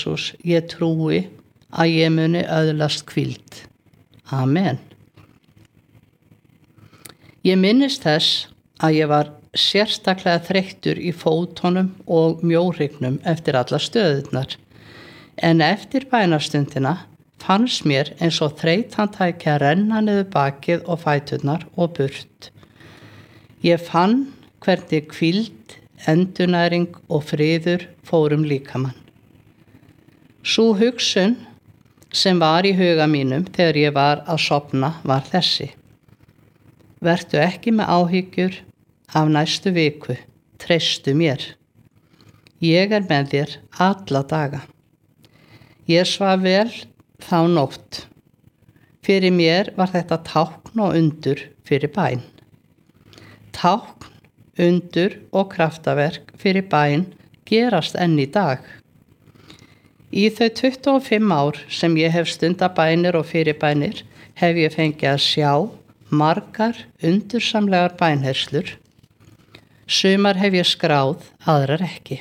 Jesús ég trúi að ég muni öðlast hvíld. Amen. Ég minnist þess að ég var sérstaklega þreyttur í fótunum og mjóhrygnum eftir alla stöðurnar. En eftir bænastundina fannst mér eins og þreytan tæki að renna niður bakið og fæturnar og burt. Ég fann hvernig hvíld, endurnæring og friður fórum líkamann. Sú hugsun sem var í huga mínum þegar ég var að sofna var þessi. Vertu ekki með áhyggjur af næstu viku, treystu mér. Ég er með þér alla daga. Ég svaf vel þá nótt. Fyrir mér var þetta tákn og undur fyrir bæn. Tákn, undur og kraftaverk fyrir bæn gerast enn í dag. Í þau 25 ár sem ég hef stundað bænir og fyrirbænir hef ég fengið að sjá margar undursamlegar bænherslur. Sumar hef ég skráð, aðrar ekki.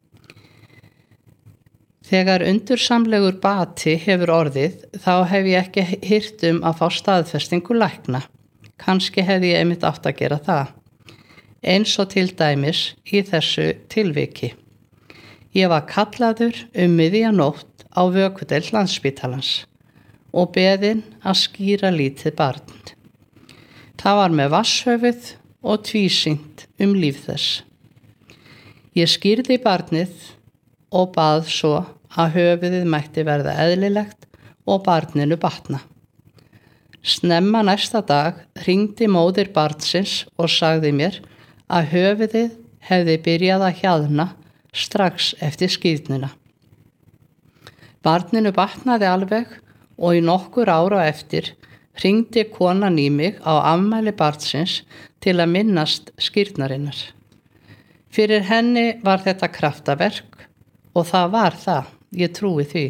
Þegar undursamlegur bati hefur orðið, þá hef ég ekki heyrt að fá staðfestingu lækna. Kannski hefði ég einmitt átt að gera það. Eins og til dæmis í þessu tilviki. Ég var kallaður miðja nótt á vökudeild Landspítalans og beðinn að skíra lítið barn. Það var með vatnshöfuð og tvísýnt líf þess. Ég skýrði barnið og bað svo að höfuðið mætti verða eðlilegt og barninu batna. Snemma næsta dag hringdi móðir barnsins og sagði mér að höfuðið hefði byrjað að hjaðna strax eftir skírnina. Barninu batnaði alveg og í nokkur ára eftir hringdi konan í mig á afmæli barnsins til að minnast skírnarinnar. Fyrir henni var þetta kraftaverk og það var það, ég trúi því.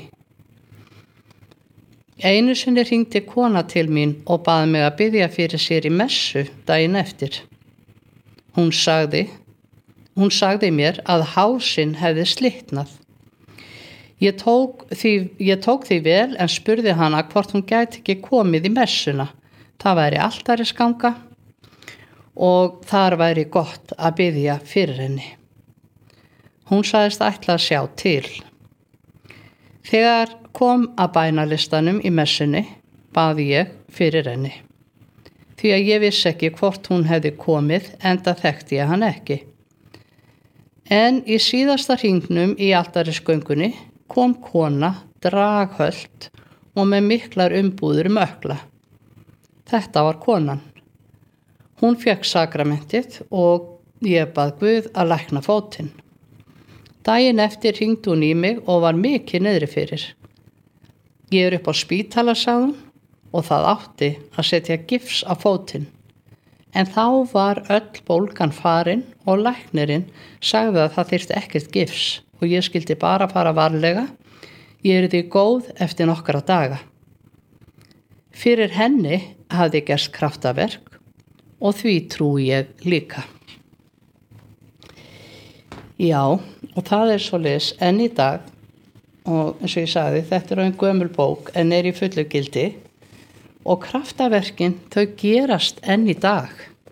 Einu sinni hringdi kona til mín og bað mig að biðja fyrir sér í messu daginn eftir. Hún sagði mér að hálsinn hefði slitnað. Ég tók því vel en spurði hana hvort hún gæti ekki komið í messuna. Það væri altarisganga og þar væri gott að biðja fyrir henni. Hún sagðist ætla að sjá til. Þegar kom að bænalistanum í messunni, baði ég fyrir henni. Því að ég vissi ekki hvort hún hefði komið, enda þekkti ég hann ekki. En í síðasta hringnum í altarisgöngunni kom kona draghölt og með miklar umbúðir ökla. Þetta var konan. Hún fékk sakramentið og ég bað Guð að lækna fótinn. Daginn eftir hringdi hún í mig og var mikið niðri fyrir. Ég er upp á spítala, sagði hún, og það átti að setja gifs á fótinn. En þá var öll bólgan farin og læknirinn sagði að það þyrfti ekkert gifs og ég skildi bara fara varlega. Ég yrði góð eftir nokkra daga. Fyrir henni hafði gerst kraftaverk og því trúi ég líka. Já, og það er svoleiðis enn í dag, og eins og ég sagði, þetta er gömul bók en er í fullu gildi, og kraftaverkin þau gerast enn í dag.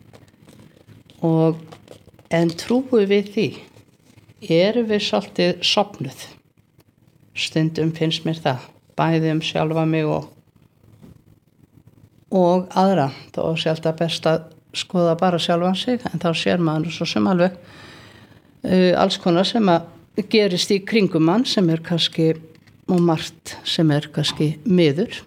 En trúi við því, erum við svolítið sofnuð. Stundum finnst mér það, bæði sjálfa mig og aðra. Þá er sjálft að best að skoða bara sjálfan sig, en þá sér maður svo sem alveg alls konar sem að gerist í kringum mann sem er kannski, og margt sem er kannski miður.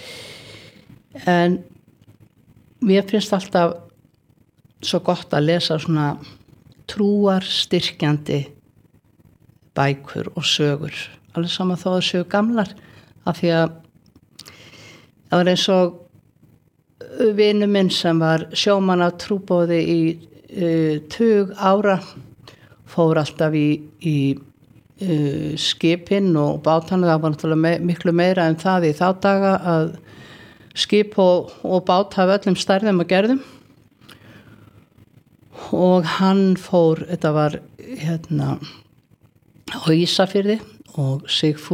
En mér finnst alltaf svo gott að lesa svona trúarstyrkjandi bækur og sögur. Alveg sama þó að séu gamlar, af því að það var eins og vinur minn sem var sjómanna trúboði í 20 ára, fór alltaf í skipin og bátana. Það var náttúrulega miklu meira en það í þá daga að skip og bát hafa öllum stærðum og gerðum. Og hann fór, þetta var á Ísafirði, og Sigfús